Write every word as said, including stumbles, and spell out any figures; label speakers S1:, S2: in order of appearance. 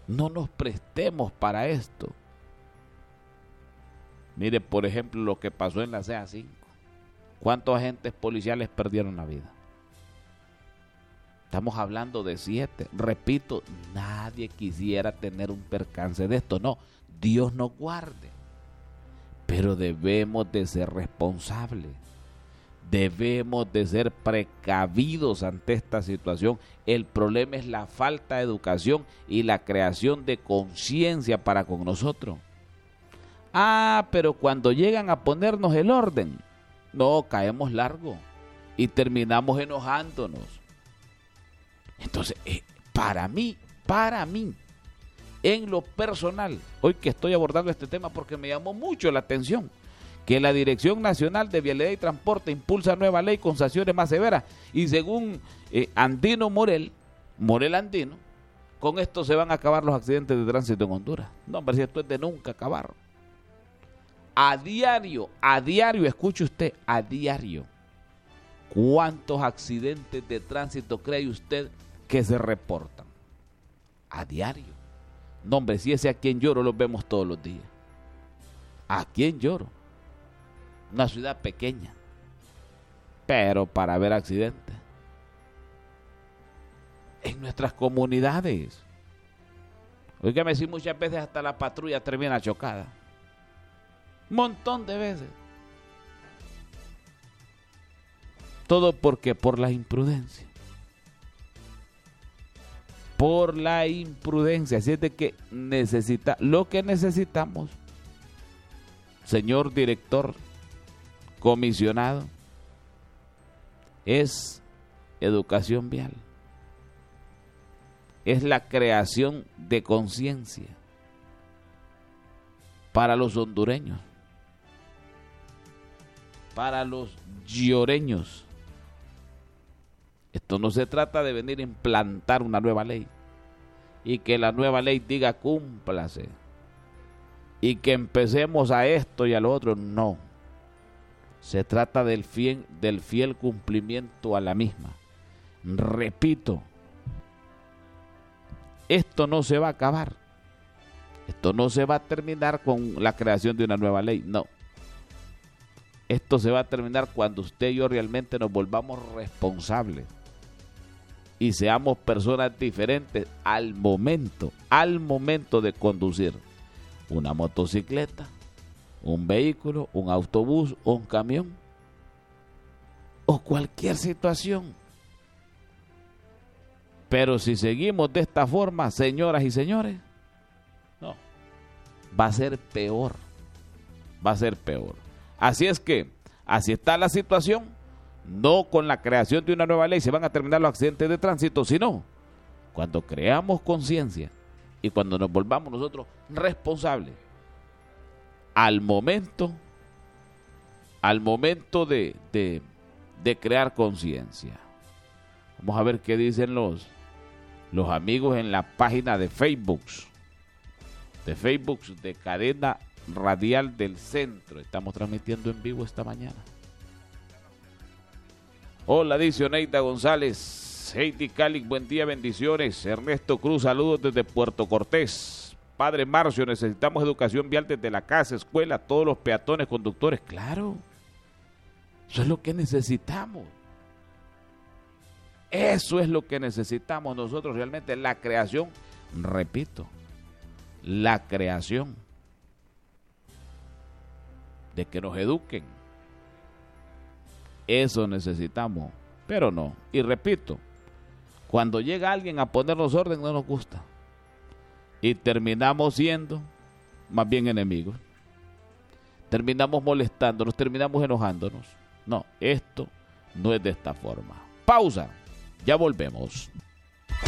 S1: No nos prestemos para esto. Mire, por ejemplo, lo que pasó en la C A cinco. ¿Cuántos agentes policiales perdieron la vida? Estamos hablando de siete. Repito, nadie quisiera tener un percance de esto. No, Dios nos guarde. Pero debemos de ser responsables. Debemos de ser precavidos ante esta situación. El problema es la falta de educación y la creación de conciencia para con nosotros. Ah, pero cuando llegan a ponernos el orden, no, caemos largo y terminamos enojándonos. Entonces, eh, para mí, para mí, en lo personal, hoy que estoy abordando este tema porque me llamó mucho la atención, que la Dirección Nacional de Vialidad y Transporte impulsa nueva ley con sanciones más severas y según eh, Andino Morel, Morel Andino, con esto se van a acabar los accidentes de tránsito en Honduras. No, hombre, si esto es de nunca acabar. A diario, a diario, escuche usted, a diario, ¿cuántos accidentes de tránsito cree usted que se reportan? A diario. No, hombre, si ese a quien lloro los vemos todos los días. ¿A quién lloro? Una ciudad pequeña, pero para ver accidentes. En nuestras comunidades. Oígame, si muchas veces hasta la patrulla termina chocada. Un montón de veces. Todo porque por la imprudencia. Por la imprudencia. Así es de que necesita, lo que necesitamos, señor director, comisionado, es educación vial. Es la creación de conciencia para los hondureños, para los lloreños. Esto no se trata de venir a implantar una nueva ley y que la nueva ley diga cúmplase y que empecemos a esto y a lo otro. No, se trata del fiel, del fiel cumplimiento a la misma. Repito, esto no se va a acabar, esto no se va a terminar con la creación de una nueva ley, no. Esto se va a terminar cuando usted y yo realmente nos volvamos responsables y seamos personas diferentes al momento, al momento de conducir una motocicleta, un vehículo, un autobús o un camión o cualquier situación. Pero si seguimos de esta forma, señoras y señores, no, va a ser peor, va a ser peor. Así es que, así está la situación. No con la creación de una nueva ley se van a terminar los accidentes de tránsito, sino cuando creamos conciencia y cuando nos volvamos nosotros responsables al momento, al momento de, de, de crear conciencia. Vamos a ver qué dicen los, los amigos en la página de Facebook, de Facebook de Cadena Radial del Centro. Estamos transmitiendo en vivo esta mañana. Hola, dice Oneida González. Heidi Calic, buen día, bendiciones. Ernesto Cruz, saludos desde Puerto Cortés. Padre Marcio, necesitamos educación vial desde la casa, escuela, todos los peatones, conductores. Claro, eso es lo que necesitamos. Eso es lo que necesitamos nosotros realmente, la creación, repito, la creación de que nos eduquen. Eso necesitamos, pero no. Y repito, cuando llega alguien a ponernos orden no nos gusta. Y terminamos siendo más bien enemigos. Terminamos molestándonos, terminamos enojándonos. No, esto no es de esta forma. Pausa, ya volvemos.